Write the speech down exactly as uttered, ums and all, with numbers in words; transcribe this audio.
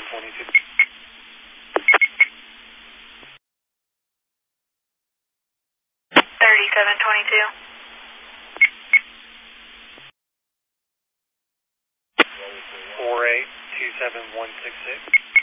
twenty-two. thirty-seven twenty-two. four eight two seven one six six.